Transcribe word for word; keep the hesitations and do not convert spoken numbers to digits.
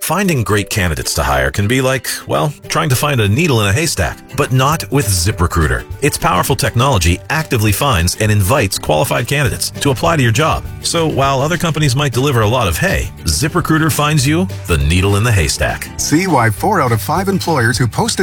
Finding great candidates to hire can be like, well, trying to find a needle in a haystack, but not with ZipRecruiter. Its powerful technology actively finds and invites qualified candidates to apply to your job. So while other companies might deliver a lot of hay, ZipRecruiter finds you the needle in the haystack. See why four out of five employers who posted